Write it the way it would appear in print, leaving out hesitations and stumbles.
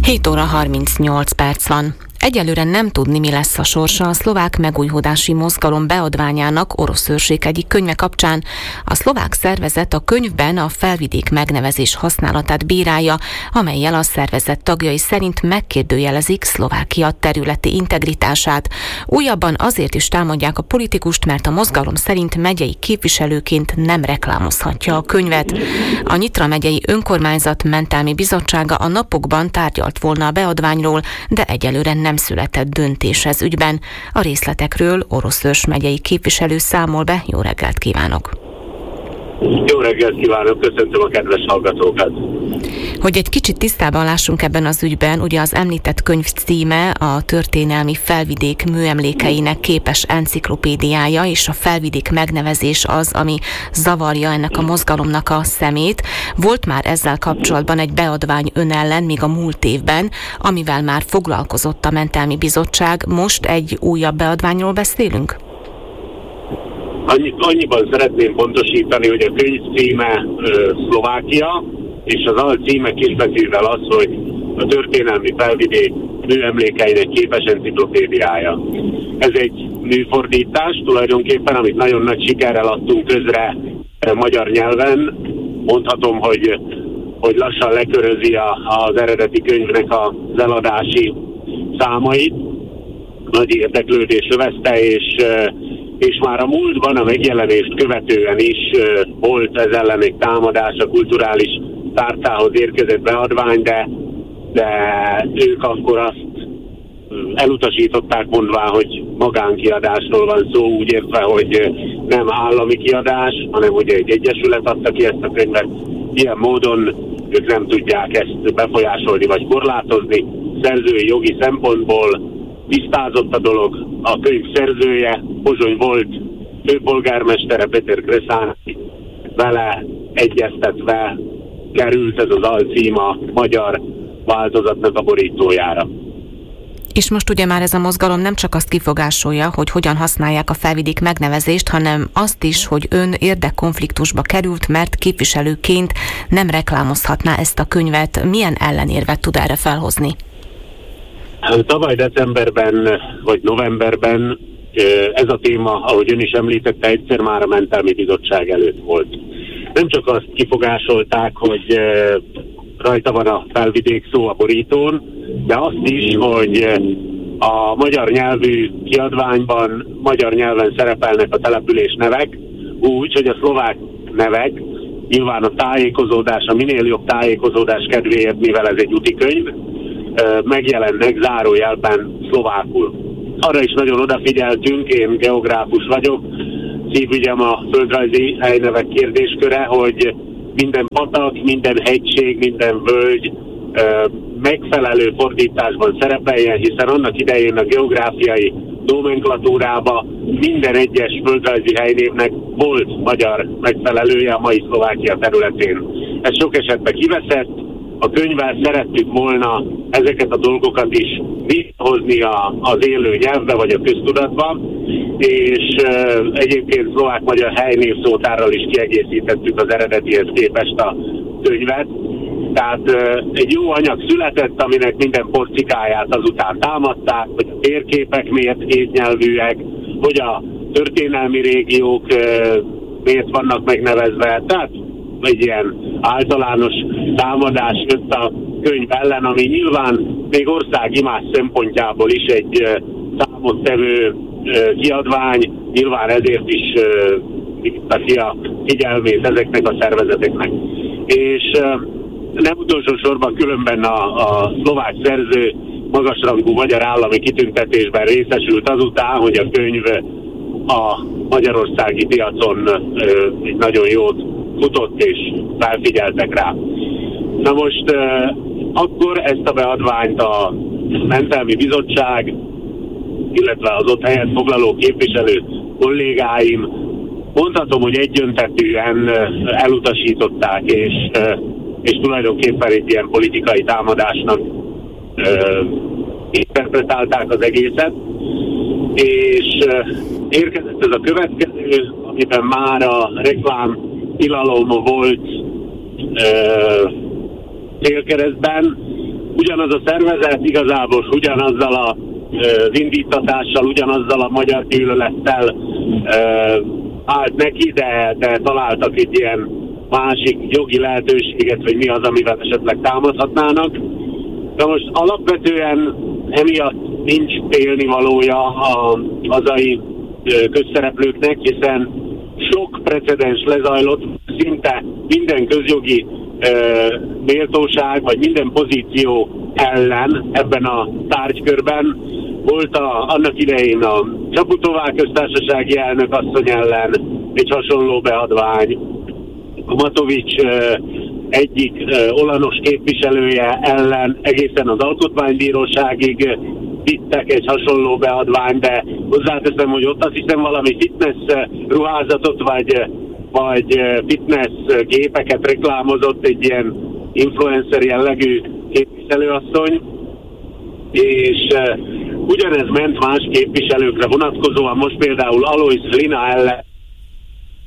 7 óra 38 perc van. Egyelőre nem tudni, mi lesz a sorsa a szlovák megújulódási mozgalom beadványának orosz őrség egyik könyve kapcsán. A szlovák szervezet a könyvben a felvidék megnevezés használatát bírálja, amellyel a szervezet tagjai szerint megkérdőjelezik Szlovákia területi integritását. Újabban azért is támadják a politikust, mert a mozgalom szerint megyei képviselőként nem reklámozhatja a könyvet. A Nyitra megyei önkormányzat mentelmi bizottsága a napokban tárgyalt volna a beadványról, de egyelőre nem született döntés ez ügyben. A részletekről Oroszőrs megyei képviselő számol be. Jó reggelt kívánok! Jó reggelt kívánok, köszöntöm a kedves hallgatókat! Hogy egy kicsit tisztában lássunk ebben az ügyben, ugye az említett könyv címe a történelmi felvidék műemlékeinek képes enciklopédiája, és a felvidék megnevezés az, ami zavarja ennek a mozgalomnak a szemét. Volt már ezzel kapcsolatban egy beadvány ön ellen még a múlt évben, amivel már foglalkozott a mentelmi bizottság. Most egy újabb beadványról beszélünk? Annyiban szeretném pontosítani, hogy a könyv címe Szlovákia, és az alcíme kisbetűvel az, hogy a történelmi felvidék műemlékeinek képes enciklopédiája. Ez egy műfordítás tulajdonképpen, amit nagyon nagy sikerrel adtunk közre magyar nyelven. Mondhatom, hogy lassan lekörözi az eredeti könyvnek az eladási számait. Nagy érdeklődés övezte, és már a múltban a megjelenést követően is volt ez ellen egy támadás, a kulturális tárcához érkezett beadvány, de ők akkor azt elutasították, mondván, hogy magánkiadásról van szó, úgy értve, hogy nem állami kiadás, hanem hogy egy egyesület adta ki ezt a könyvet. Ilyen módon ők nem tudják ezt befolyásolni vagy korlátozni. Szerzői jogi szempontból tisztázott a dolog, a könyv szerzője, Pozsony volt főpolgármestere, Péter Kreszány, vele egyeztetve került ez az alcím a magyar változatnak a borítójára. És most ugye már ez a mozgalom nem csak azt kifogásolja, hogy hogyan használják a felvidék megnevezést, hanem azt is, hogy ön érdekkonfliktusba került, mert képviselőként nem reklámozhatná ezt a könyvet. Milyen ellenérvet tud erre felhozni? Tavaly decemberben vagy novemberben ez a téma, ahogy ön is említette, egyszer már a mentelmi bizottság előtt volt. Nem csak azt kifogásolták, hogy rajta van a felvidék szó a borítón, de azt is, hogy a magyar nyelvű kiadványban magyar nyelven szerepelnek a település nevek, úgy, hogy a szlovák nevek, nyilván a tájékozódás, a minél jobb tájékozódás kedvéért, mivel ez egy úti könyv, megjelennek zárójelben szlovákul. Arra is nagyon odafigyeltünk, én geográfus vagyok, szívügyem a földrajzi helynevek kérdésköre, hogy minden patak, minden hegység, minden völgy megfelelő fordításban szerepeljen, hiszen annak idején a geográfiai nomenklatúrában minden egyes földrajzi helynévnek volt magyar megfelelője a mai Szlovákia területén. Ez sok esetben kiveszett. A könyvvel szerettük volna ezeket a dolgokat is visszahozni az élő nyelvbe vagy a köztudatba, és egyébként szlovák-magyar helynévszótárral is kiegészítettük az eredetihez képest a könyvet. Tehát egy jó anyag született, aminek minden porcikáját azután támadták, hogy a térképek miért kétnyelvűek, hogy a történelmi régiók miért vannak megnevezve. Tehát egy ilyen általános támadás jött a könyv ellen, ami nyilván még országimázs szempontjából is egy számottevő kiadvány, nyilván ezért is viszi a figyelmét ezeknek a szervezeteknek. És nem utolsó sorban különben a szlovák szerző magasrangú magyar állami kitüntetésben részesült azután, hogy a könyv a magyarországi piacon egy nagyon jót futott és felfigyeltek rá. Na most akkor ezt a beadványt a mentelmi bizottság, illetve az ott helyet foglaló képviselő kollégáim, mondhatom, hogy egyöntetűen elutasították, és tulajdonképpen egy ilyen politikai támadásnak interpretálták az egészet, és érkezett ez a következő, amiben már a reklám tilalom volt célkeresztben, ugyanaz a szervezet igazából ugyanazzal az indítatással, ugyanazzal a magyar gyűlölettel állt neki, de találtak egy ilyen másik jogi lehetőséget, hogy mi az, amivel esetleg támadhatnának. De most alapvetően emiatt nincs félnivalója a hazai közszereplőknek, hiszen sok precedens lezajlott, szinte minden közjogi méltóság, vagy minden pozíció ellen ebben a tárgykörben. Volt annak idején a Csaputová köztársasági elnök asszony ellen egy hasonló beadvány, a Matovics egyik olanos képviselője ellen egészen az alkotmánybíróságig vittek egy hasonló beadvány, de hozzáteszem, hogy ott azt hiszem valami fitness ruházatot vagy fitness gépeket reklámozott egy ilyen influencer jellegű képviselőasszony, és ugyanez ment más képviselőkre vonatkozóan, most például Alois Lina ellen